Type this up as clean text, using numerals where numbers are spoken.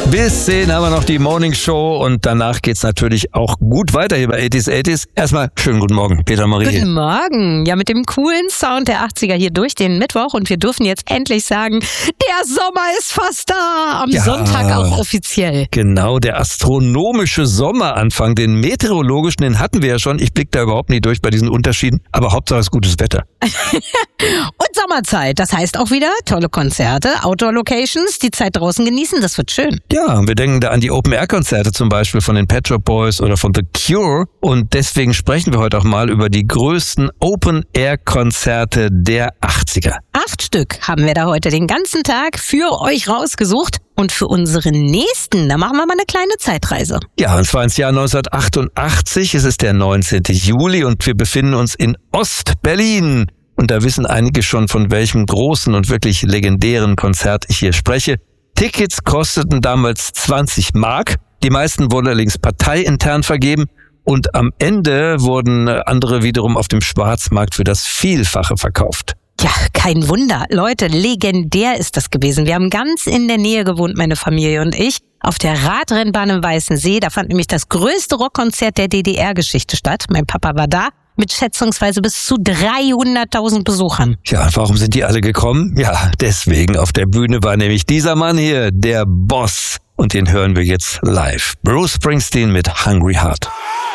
Bis 10 haben wir noch die Morning Show und danach geht's natürlich auch gut weiter hier bei 80s. Erstmal schönen guten Morgen, Peter Marie. Guten Morgen. Ja, mit dem coolen Sound der 80er hier durch den Mittwoch und wir dürfen jetzt endlich sagen, der Sommer ist fast da. Am Sonntag auch offiziell. Genau, der astronomische Sommeranfang, den meteorologischen, den hatten wir ja schon. Ich blicke da überhaupt nicht durch bei diesen Unterschieden, aber Hauptsache ist gutes Wetter. Und Sommerzeit, das heißt auch wieder tolle Konzerte, Outdoor-Locations, die Zeit draußen genießen, das wird schön. Ja, wir denken da an die Open-Air-Konzerte zum Beispiel von den Pet Shop Boys oder von The Cure. Und deswegen sprechen wir heute auch mal über die größten Open-Air-Konzerte der 80er. 8 Stück haben wir da heute den ganzen Tag für euch rausgesucht. Und für unseren nächsten, da machen wir mal eine kleine Zeitreise. Ja, und zwar ins Jahr 1988. Es ist der 19. Juli und wir befinden uns in Ost-Berlin. Und da wissen einige schon, von welchem großen und wirklich legendären Konzert ich hier spreche. Tickets kosteten damals 20 Mark. Die meisten wurden allerdings parteiintern vergeben. Und am Ende wurden andere wiederum auf dem Schwarzmarkt für das Vielfache verkauft. Ja, kein Wunder. Leute, legendär ist das gewesen. Wir haben ganz in der Nähe gewohnt, meine Familie und ich, auf der Radrennbahn im Weißen See. Da fand nämlich das größte Rockkonzert der DDR-Geschichte statt. Mein Papa war da mit schätzungsweise bis zu 300.000 Besuchern. Ja, warum sind die alle gekommen? Ja, deswegen. Auf der Bühne war nämlich dieser Mann hier, der Boss. Und den hören wir jetzt live. Bruce Springsteen mit Hungry Heart.